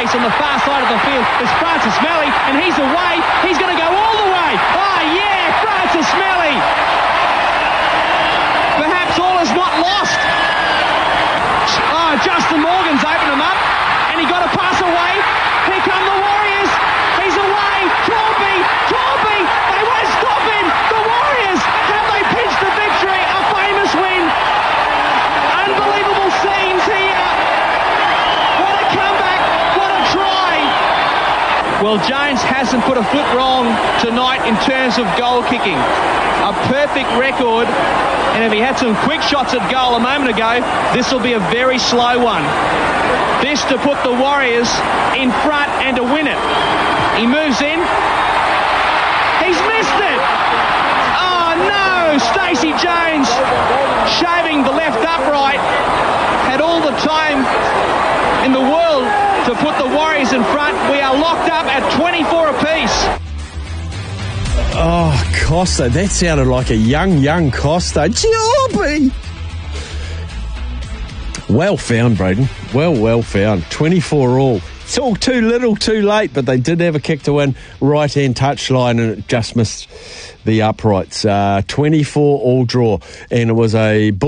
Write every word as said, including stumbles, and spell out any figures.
pace on the far side of the field is Francis Smelly, and he's away. He's going to go all the way. Oh, yeah, Francis Smelly. Perhaps all is not lost. Oh, Justin Morgan's opened him up, and he got a pass away. Here come the Warriors. He's away. Torby, Torby, they won't stop him. The Warriors, have they pinched the victory? A famous win. Unbelievable scenes here. What a comeback. What a try. Well, Jones hasn't put a foot wrong tonight in terms of goal kicking. A perfect record. And if he had some quick shots at goal a moment ago, this will be a very slow one. This to put the Warriors in front and to win it. He moves in. He's missed it. Oh, no. Stacey Jones shaving the left upright. Had all the time in the world to put the Warriors in front. We are locked up at twenty-four apiece. Oh, Costa. That sounded like a young, young Costa. Jorby! Well found, Braden. Well, well found. twenty-four all. It's all too little, too late, but they did have a kick to win. Right-hand touchline, and it just missed the uprights. Uh, twenty-four all draw, and it was a